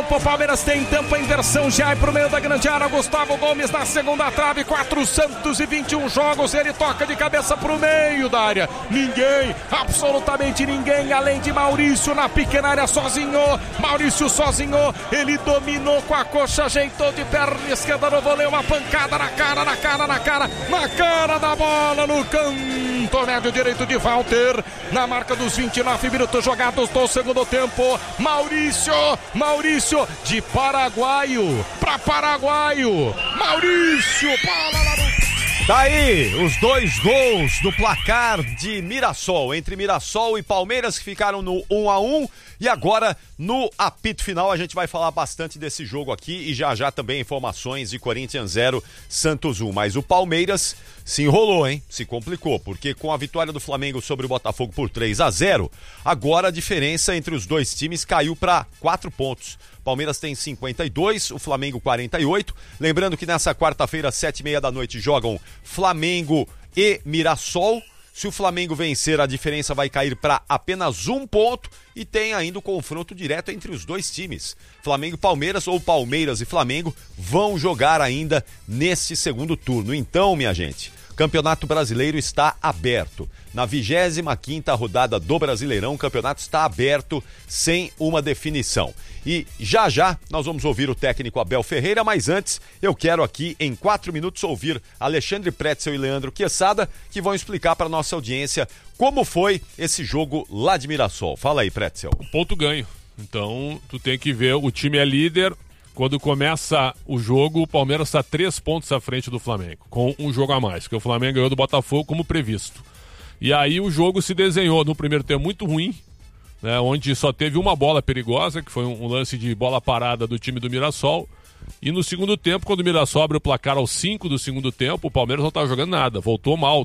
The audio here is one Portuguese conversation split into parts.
tempo, o Palmeiras tem tempo, a inversão já é pro meio da grande área, Gustavo Gomes na segunda trave, 421 jogos, ele toca de cabeça pro meio da área, ninguém, absolutamente ninguém, além de Maurício na pequena área sozinho, Maurício sozinho, ele dominou com a coxa, ajeitou de perna esquerda no voleio, uma pancada na cara da bola, no canto médio direito de Walter, na marca dos 29 minutos jogados do segundo tempo, Maurício de paraguaio para paraguaio, Maurício, bola lá no... Tá aí os 2 gols do placar de Mirassol, entre Mirassol e Palmeiras, que ficaram no 1-1, e agora no apito final a gente vai falar bastante desse jogo aqui e já também informações de Corinthians 0, Santos 1, mas o Palmeiras se enrolou, hein? Se complicou, porque com a vitória do Flamengo sobre o Botafogo por 3-0, agora a diferença entre os dois times caiu para 4 pontos. Palmeiras tem 52, o Flamengo 48. Lembrando que nessa quarta-feira, 7h30 da noite, jogam Flamengo e Mirassol. Se o Flamengo vencer, a diferença vai cair para apenas 1 ponto e tem ainda o confronto direto entre os dois times. Flamengo e Palmeiras ou Palmeiras e Flamengo vão jogar ainda nesse segundo turno. Então, minha gente, o Campeonato Brasileiro está aberto. Na 25ª rodada do Brasileirão, o campeonato está aberto sem uma definição. E já nós vamos ouvir o técnico Abel Ferreira, mas antes eu quero aqui em 4 minutos ouvir Alexandre Pretzel e Leandro Quesada, que vão explicar para nossa audiência como foi esse jogo lá de Mirassol. Fala aí, Pretzel. Ponto ganho. Então tu tem que ver, o time é líder. Quando começa o jogo, o Palmeiras está 3 pontos à frente do Flamengo, com um jogo a mais, porque o Flamengo ganhou do Botafogo como previsto. E aí o jogo se desenhou no primeiro tempo muito ruim, né, onde só teve uma bola perigosa, que foi um lance de bola parada do time do Mirassol. E no segundo tempo, quando o Mirassol abre o placar aos 5 do segundo tempo, o Palmeiras não estava jogando nada, voltou mal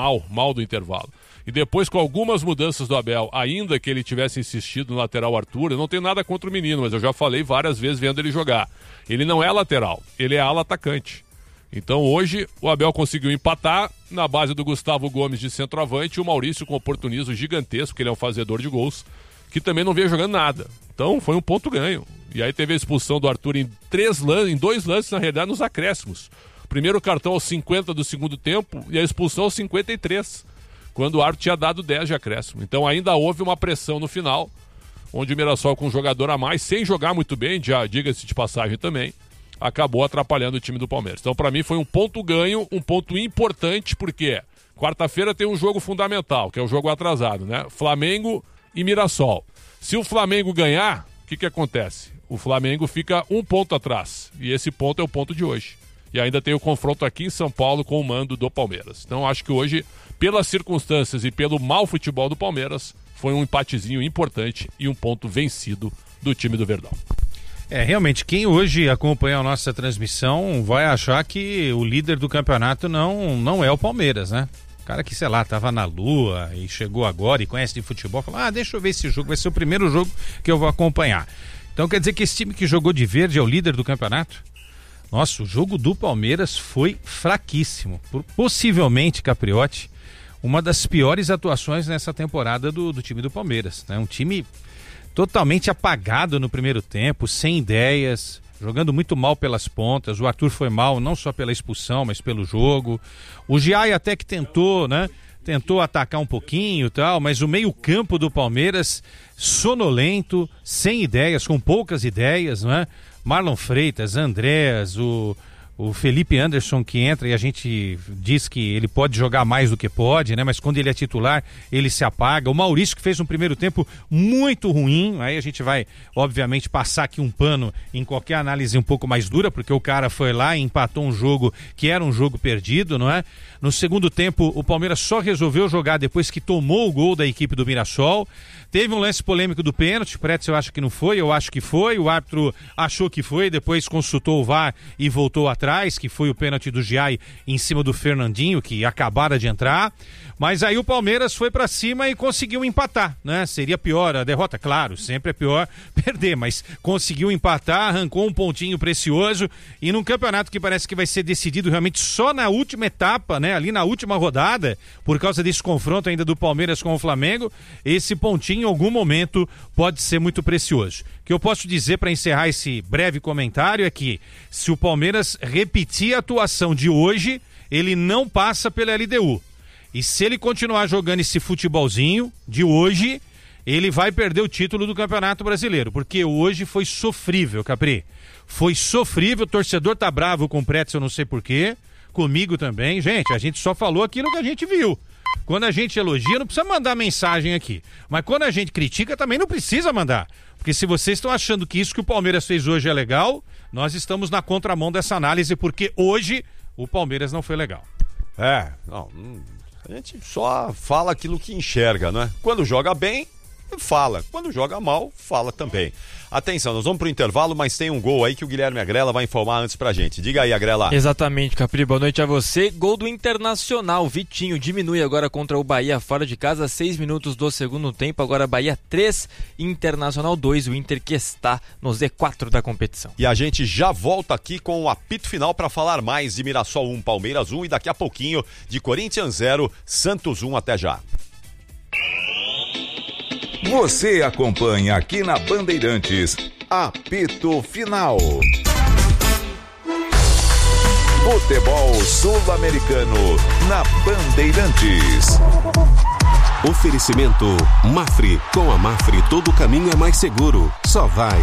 do intervalo. E depois, com algumas mudanças do Abel, ainda que ele tivesse insistido no lateral Arthur, eu não tenho nada contra o menino, mas eu já falei várias vezes vendo ele jogar. Ele não é lateral, ele é ala atacante. Então hoje o Abel conseguiu empatar na base do Gustavo Gomes de centroavante e o Maurício com oportunismo gigantesco, que ele é um fazedor de gols, que também não veio jogando nada. Então foi um ponto ganho. E aí teve a expulsão do Arthur em 2 lances, na realidade, nos acréscimos. Primeiro cartão aos 50 do segundo tempo e a expulsão aos 53, quando o árbitro tinha dado 10 de acréscimo. Então ainda houve uma pressão no final, onde o Mirassol com um jogador a mais, sem jogar muito bem, já diga-se de passagem também, acabou atrapalhando o time do Palmeiras. Então para mim foi um ponto ganho, um ponto importante, porque quarta-feira tem um jogo fundamental, que é o jogo atrasado, né? Flamengo e Mirassol. Se o Flamengo ganhar, o que acontece? O Flamengo fica 1 ponto atrás, e esse ponto é o ponto de hoje. E ainda tem o confronto aqui em São Paulo com o mando do Palmeiras. Então acho que hoje, pelas circunstâncias e pelo mau futebol do Palmeiras, foi um empatezinho importante e um ponto vencido do time do Verdão. Realmente, quem hoje acompanha a nossa transmissão vai achar que o líder do campeonato não é o Palmeiras, né? O cara que, sei lá, tava na lua e chegou agora e conhece de futebol, fala, deixa eu ver esse jogo, vai ser o primeiro jogo que eu vou acompanhar. Então quer dizer que esse time que jogou de verde é o líder do campeonato? Nossa, o jogo do Palmeiras foi fraquíssimo. Possivelmente, Capriotti, uma das piores atuações nessa temporada do time do Palmeiras, né? Um time totalmente apagado no primeiro tempo, sem ideias, jogando muito mal pelas pontas. O Arthur foi mal, não só pela expulsão, mas pelo jogo. O Giai até que tentou, né? Tentou atacar um pouquinho e tal, mas o meio-campo do Palmeiras sonolento, sem ideias, com poucas ideias, né? Marlon Freitas, Andréas, o Felipe Anderson que entra e a gente diz que ele pode jogar mais do que pode, né? Mas quando ele é titular, ele se apaga. O Maurício que fez um primeiro tempo muito ruim, aí a gente vai, obviamente, passar aqui um pano em qualquer análise um pouco mais dura, porque o cara foi lá e empatou um jogo que era um jogo perdido, não é? No segundo tempo, o Palmeiras só resolveu jogar depois que tomou o gol da equipe do Mirassol. Teve um lance polêmico do pênalti, Pretzel acha que não foi, eu acho que foi, o árbitro achou que foi, depois consultou o VAR e voltou atrás, que foi o pênalti do Giai em cima do Fernandinho, que acabara de entrar. Mas aí o Palmeiras foi pra cima e conseguiu empatar, né? Seria pior a derrota, claro, sempre é pior perder, mas conseguiu empatar, arrancou um pontinho precioso e num campeonato que parece que vai ser decidido realmente só na última etapa, né? Ali na última rodada, por causa desse confronto ainda do Palmeiras com o Flamengo, esse pontinho em algum momento pode ser muito precioso. O que eu posso dizer para encerrar esse breve comentário é que se o Palmeiras repetir a atuação de hoje, ele não passa pela LDU. E se ele continuar jogando esse futebolzinho de hoje, ele vai perder o título do Campeonato Brasileiro, porque hoje foi sofrível, Capri. Foi sofrível, o torcedor tá bravo com o Pretzel, eu não sei porquê, comigo também. Gente, a gente só falou aquilo que a gente viu. Quando a gente elogia, não precisa mandar mensagem aqui. Mas quando a gente critica, também não precisa mandar. Porque se vocês estão achando que isso que o Palmeiras fez hoje é legal, nós estamos na contramão dessa análise, porque hoje o Palmeiras não foi legal. Não, a gente só fala aquilo que enxerga, né? Quando joga bem, fala. Quando joga mal, fala também. Atenção, nós vamos pro intervalo, mas tem um gol aí que o Guilherme Agrela vai informar antes pra gente. Diga aí, Agrela. Exatamente, Capri, boa noite a você. Gol do Internacional, Vitinho diminui agora contra o Bahia fora de casa, 6 minutos do segundo tempo, agora Bahia 3, Internacional 2, o Inter que está no Z4 da competição. E a gente já volta aqui com o apito final para falar mais de Mirassol 1, Palmeiras 1 e daqui a pouquinho de Corinthians 0, Santos 1, até já. Você acompanha aqui na Bandeirantes, apito final. Futebol sul-americano na Bandeirantes. Oferecimento Mafre. Com a Mafre todo caminho é mais seguro. Só vai.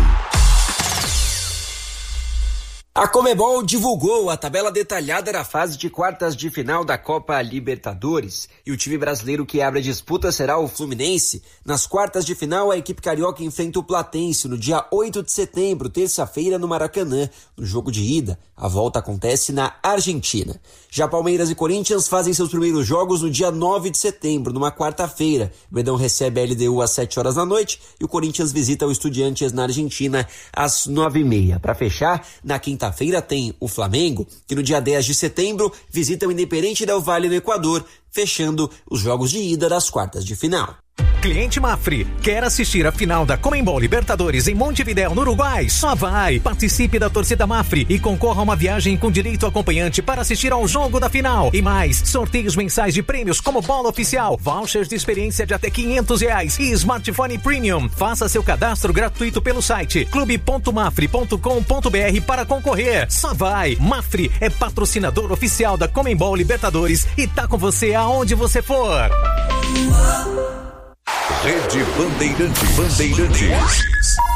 A Conmebol divulgou a tabela detalhada da fase de quartas de final da Copa Libertadores e o time brasileiro que abre a disputa será o Fluminense. Nas quartas de final, a equipe carioca enfrenta o Platense no dia 8 de setembro, terça-feira, no Maracanã. No jogo de ida, a volta acontece na Argentina. Já Palmeiras e Corinthians fazem seus primeiros jogos no dia 9 de setembro, numa quarta-feira. O Verdão recebe a LDU às 7 horas da noite e o Corinthians visita o Estudiantes na Argentina às 9h30. Para fechar, na quinta-feira tem o Flamengo, que no dia 10 de setembro visita o Independente del Valle no Equador, fechando os jogos de ida das quartas de final. Cliente Mafre, quer assistir a final da Conmebol Libertadores em Montevidéu, no Uruguai? Só vai! Participe da torcida Mafre e concorra a uma viagem com direito acompanhante para assistir ao jogo da final. E mais, sorteios mensais de prêmios como bola oficial, vouchers de experiência de até R$500 e smartphone premium. Faça seu cadastro gratuito pelo site clube.mafre.com.br para concorrer. Só vai! Mafre é patrocinador oficial da Conmebol Libertadores e tá com você aonde você for. Rede Bandeirantes.